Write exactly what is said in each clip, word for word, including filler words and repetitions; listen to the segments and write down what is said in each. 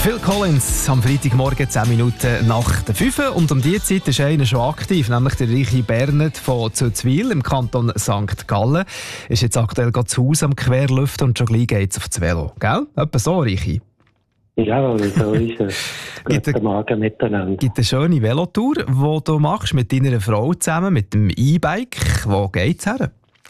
Phil Collins am Freitagmorgen zehn Minuten nach der fünf. Und um diese Zeit ist einer schon aktiv, nämlich der Reiche Bernhard von Zuzwil im Kanton Sankt Gallen. Ist jetzt aktuell gerade zu Hause am Querlüften und schon gleich geht es auf das Velo. Gell? Etwa so, Reiche? Ja, so ist es. Guten Morgen miteinander. Gibt eine schöne Velotour, die du machst mit deiner Frau zusammen, mit dem E-Bike. Wo geht's her?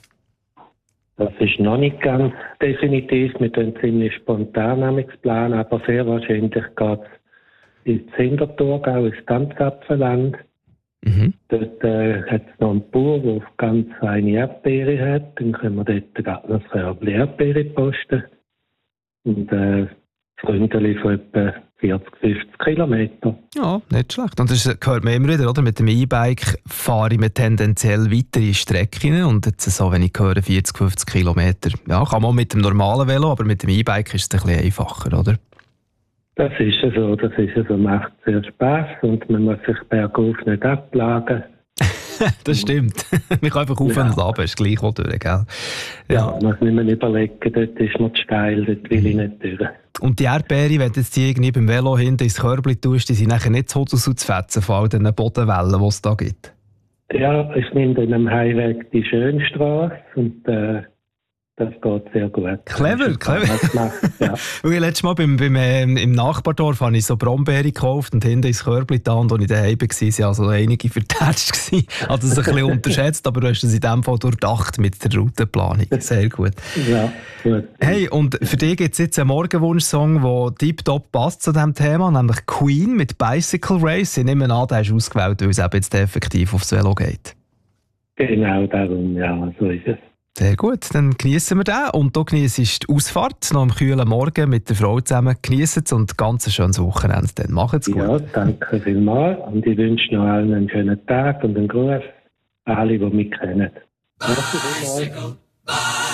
Das ist noch nicht ganz definitiv. Wir planen ziemlich spontan planen, aber sehr wahrscheinlich geht es ins Hinterthurgau, ins Tanzapfelland. Mhm. Dort äh, hat es noch einen Bauer, der ganz eine Erdbeere hat. Dann können wir dort gerade noch ein bisschen Erdbeere posten. Und äh, Freundeli von etwa vierzig, fünfzig Kilometer. Ja, nicht schlecht. Und das hört man immer wieder, oder? Mit dem E-Bike fahre ich mir tendenziell weitere Strecken. Und jetzt, so, wenn ich höre, vierzig, fünfzig Kilometer. Ja, kann man mit dem normalen Velo, aber mit dem E-Bike ist es ein bisschen einfacher, oder? Das ist ja so, das ist ja so, macht sehr Spass und man muss sich bergauf nicht ablagen. Das stimmt. Man kann einfach auf und ab, ist gleich auch durch, gell? Ja, ja, man muss nicht mehr überlegen, dort ist mir zu steil, dort will ich nicht durch. Und die Erdbeere, wenn du jetzt die irgendwie beim Velo hinten ins Körbchen tust, die sind nachher nicht so zu fetzen von all den Bodenwellen, die es da gibt? Ja, ich nehme dann am Heimweg die Schönstrasse und äh, das geht sehr gut. Clever, clever. Gemacht, ja. Weil letztes Mal beim, beim, ähm, im Nachbardorf habe ich so Brombeere gekauft und hinten ins Körbchen da und als ich daheim war, waren also einige vertätscht. Ich habe das ein bisschen unterschätzt, aber du hast es in diesem Fall durchdacht mit der Routenplanung. Sehr gut. Ja, gut. Hey, und für dich gibt es jetzt einen Morgenwunsch-Song, der tiptop passt zu diesem Thema, nämlich Queen mit Bicycle Race. Ich nehme an, den hast du ausgewählt, weil es eben jetzt effektiv aufs Velo geht. Genau darum, ja, so ist es. Sehr gut, dann genießen wir den. Und du genießt die Ausfahrt noch am kühlen Morgen mit der Frau zusammen. Genießen es und ganz ein schönes Wochenende. Dann macht's gut. Ja, danke vielmals. Und ich wünsche noch allen einen schönen Tag und einen Gruß. Alle, die mich kennen. Danke vielmals.